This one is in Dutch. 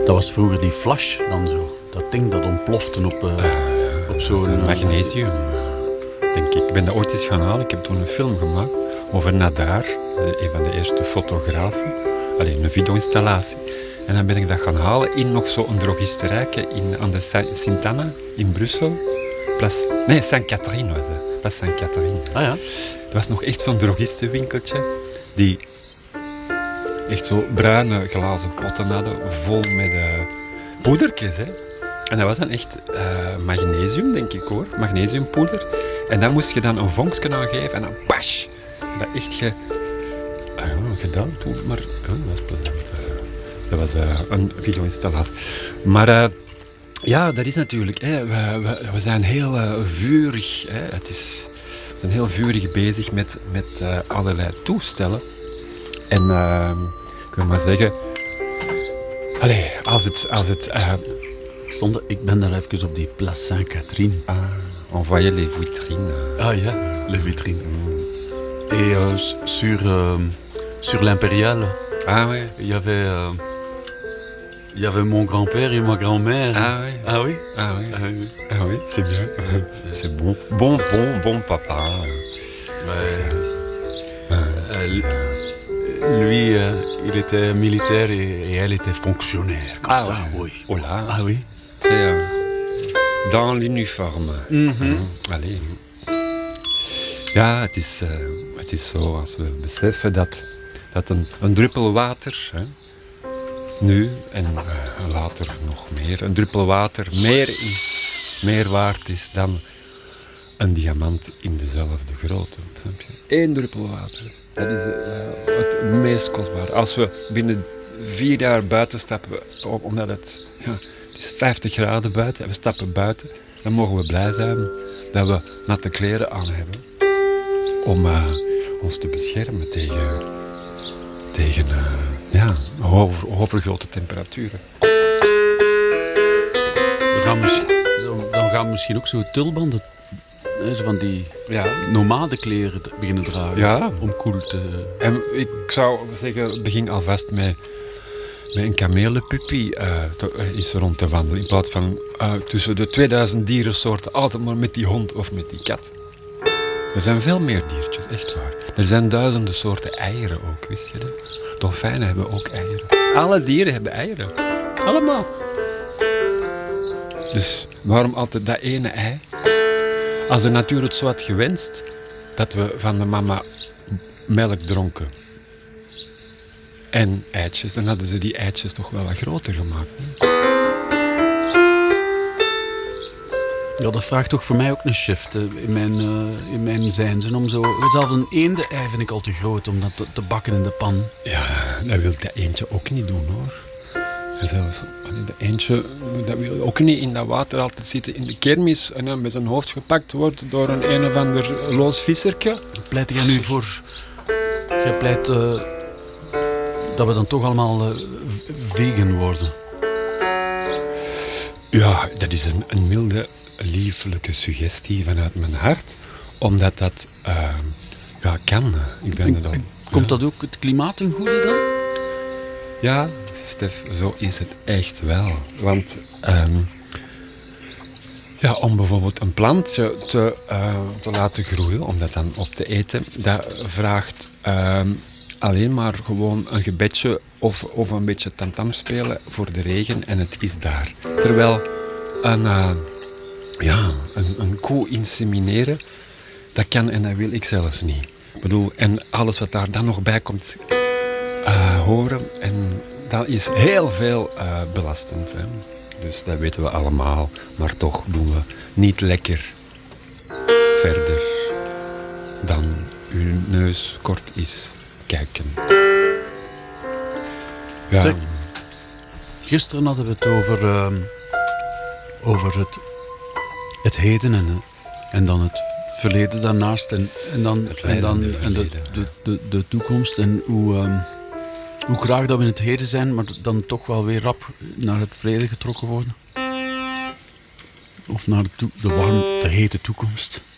Dat was vroeger die flash dan zo. Dat ding dat ontplofte op zo'n... magnesium, denk ik. Ik ben dat ooit eens gaan halen. Ik heb toen een film gemaakt over Nadar, een van de eerste fotografen. Een video-installatie. En dan ben ik dat gaan halen in nog zo'n drogisterijke aan de Sint-Anna in Brussel. Saint-Catherine was dat. Place Saint-Catherine. Ah ja. Dat was nog echt zo'n drogistenwinkeltje die echt zo bruine glazen potten hadden, vol met poedertjes. Hè. En dat was dan echt magnesium, denk ik hoor. Magnesiumpoeder. En daar moest je dan een vonkje aan geven en dan pash! En dat echt gedaan toen, maar dat was plezant. Dat was een video-installatie. Maar ja, dat is natuurlijk. We zijn heel vurig. We zijn heel vurig bezig met allerlei toestellen. En ik wil maar zeggen... als het Ik ben daar even op die Place Saint-Catherine. On voyait les vitrines. Ah ja, les vitrines. Et sur l'Impériale, il y avait mon grand-père et ma grand-mère. Ah oui. Ah oui? Ah oui. Ah oui. Ah oui, c'est bien. C'est bon. Bon papa. Lui, il était militaire et elle était fonctionnaire. Comme ça, oui. Oh là. Ah oui. Très, dans l'uniforme. Allee. Ja, het is zo als we beseffen dat een druppel water, hè, nu en later nog meer, een druppel water meer waard is dan een diamant in dezelfde grootte. Snap je? 1 druppel water, dat is het meest kostbaar. Als we binnen 4 jaar buiten stappen, omdat het is 50 graden buiten en we stappen buiten, dan mogen we blij zijn dat we natte kleren aan hebben. Om ons te beschermen tegen overgrote temperaturen. Dan gaan we misschien ook zo tulbanden, zo van die nomadenkleren beginnen dragen. Ja. Om koel te... En ik zou zeggen, begin alvast met een kamelenpuppy is rond te wandelen. In plaats van tussen de 2000 dierensoorten altijd maar met die hond of met die kat. Er zijn veel meer diertjes, echt waar. Er zijn duizenden soorten eieren ook, wist je dat? Dolfijnen hebben ook eieren. Alle dieren hebben eieren. Allemaal. Dus waarom altijd dat ene ei? Als de natuur het zo had gewenst dat we van de mama melk dronken en eitjes, dan hadden ze die eitjes toch wel wat groter gemaakt. Hè? Ja, dat vraagt toch voor mij ook een shift in mijn zijnzen. Om zo, zelfs een eenden-ei vind ik al te groot om dat te bakken in de pan. Ja, dat wil dat eendje ook niet doen hoor. En zelfs dat eendje, dat wil ook niet in dat water altijd zitten in de kermis en dan met zijn hoofd gepakt wordt door een of ander loos vissertje. Pleit jij nu voor... Jij pleit dat we dan toch allemaal vegan worden? Ja, dat is een milde, lieflijke suggestie vanuit mijn hart. Omdat dat kan. Ik ben er dan, Komt dat ook het klimaat ten goede dan? Ja, Stef, zo is het echt wel. Want om bijvoorbeeld een plantje te laten groeien, om dat dan op te eten, dat vraagt alleen maar gewoon een gebedje of een beetje tamtam spelen voor de regen en het is daar. Terwijl een koe insemineren, dat kan en dat wil ik zelfs niet. Ik bedoel, en alles wat daar dan nog bij komt horen, en dat is heel veel belastend. Hè. Dus dat weten we allemaal, maar toch doen we niet lekker verder dan uw neus kort is kijken. Ja. Zeg, gisteren hadden we het over het heden en dan het verleden daarnaast en dan de toekomst en hoe graag dat we in het heden zijn, maar dan toch wel weer rap naar het verleden getrokken worden. Of naar de hete toekomst.